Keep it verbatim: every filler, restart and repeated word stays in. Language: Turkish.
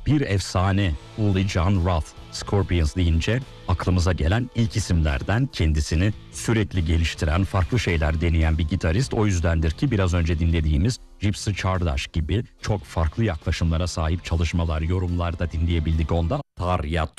bir efsane Uli Jon Roth. Scorpions deyince aklımıza gelen ilk isimlerden, kendisini sürekli geliştiren, farklı şeyler deneyen bir gitarist. O yüzdendir ki biraz önce dinlediğimiz Gypsy Çağdaş gibi çok farklı yaklaşımlara sahip çalışmalar, yorumlarda dinleyebildik ondan. Tarja